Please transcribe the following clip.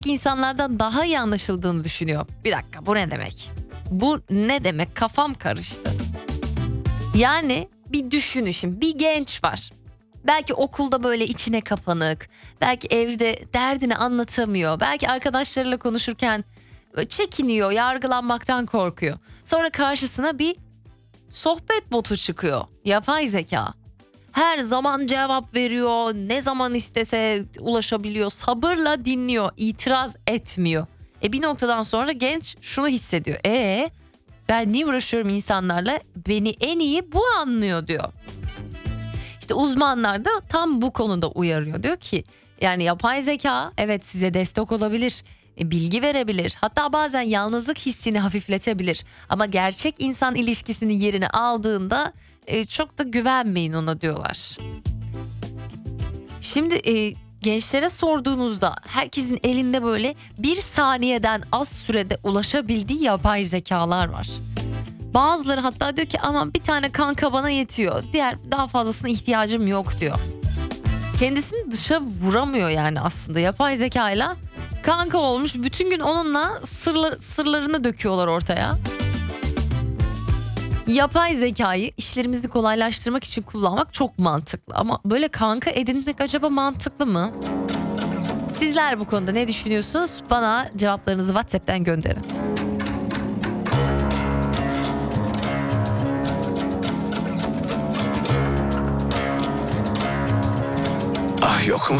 insanlardan daha iyi anlaşıldığını düşünüyor. Bir dakika, bu ne demek? Bu ne demek? Kafam karıştı. Yani bir düşünün şimdi, bir genç var. Belki okulda böyle içine kapanık, belki evde derdini anlatamıyor, belki arkadaşlarıyla konuşurken çekiniyor, yargılanmaktan korkuyor. Sonra karşısına bir sohbet botu çıkıyor, yapay zeka. Her zaman cevap veriyor, ne zaman istese ulaşabiliyor, sabırla dinliyor, itiraz etmiyor. Bir noktadan sonra genç şunu hissediyor. Ben niye uğraşıyorum insanlarla? Beni en iyi bu anlıyor diyor. İşte uzmanlar da tam bu konuda uyarıyor. Diyor ki yani yapay zeka evet size destek olabilir, bilgi verebilir. Hatta bazen yalnızlık hissini hafifletebilir. Ama gerçek insan ilişkisinin yerini aldığında çok da güvenmeyin ona diyorlar. Şimdi gençlere sorduğunuzda herkesin elinde böyle bir saniyeden az sürede ulaşabildiği yapay zekalar var. Bazıları hatta diyor ki aman bir tane kanka bana yetiyor. Daha fazlasına ihtiyacım yok diyor. Kendisini dışa vuramıyor yani aslında yapay zekayla kanka olmuş. Bütün gün onunla sırlarını döküyorlar ortaya. Yapay zekayı işlerimizi kolaylaştırmak için kullanmak çok mantıklı. Ama böyle kanka edinmek acaba mantıklı mı? Sizler bu konuda ne düşünüyorsunuz? Bana cevaplarınızı WhatsApp'tan gönderin. Ah yokum